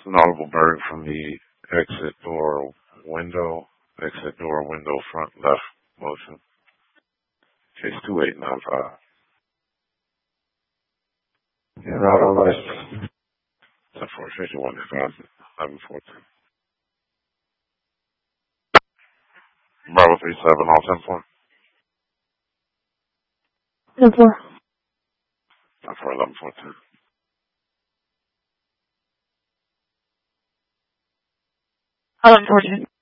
An audible burn from the exit door window. Exit door window front left motion. Case 2895. Yeah, all right. 10-4, 11-14. Bravo 37, all 10-4. 10-4. 10-4, 11-14. 11-14.